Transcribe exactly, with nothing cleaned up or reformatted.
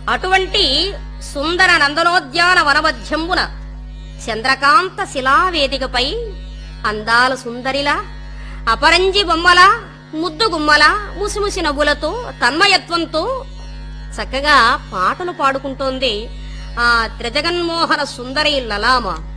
అటువంటి సుందర నందనోద్యాన వనమధ్యంబున చంద్రకాంత శిలావేదికపై అందాల సుందరిలా, అపరంజి బొమ్మలా, ముద్దు గుమ్మలా, ముసిముసి నవ్వులతో, తన్మయత్వంతో చక్కగా పాటలు పాడుకుంటోంది ఆ త్రిజగన్మోహన సుందరి లలామ.